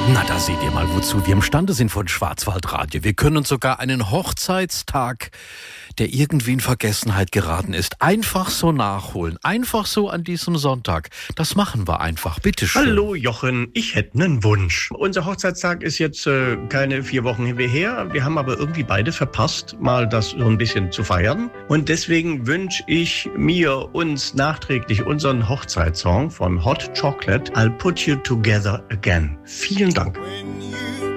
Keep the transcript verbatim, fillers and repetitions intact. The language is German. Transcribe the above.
Na, da seht ihr mal, wozu wir imstande sind von Schwarzwaldradio. Wir können uns sogar einen Hochzeitstag, der irgendwie in Vergessenheit geraten ist, einfach so nachholen. Einfach so an diesem Sonntag. Das machen wir einfach. Bitte schön. Hallo Jochen, ich hätte einen Wunsch. Unser Hochzeitstag ist jetzt äh, keine vier Wochen her. Wir haben aber irgendwie beide verpasst, mal das so ein bisschen zu feiern. Und deswegen wünsche ich mir, uns nachträglich unseren Hochzeitssong von Hot Chocolate, I'll Put You Together Again. Vielen Dank.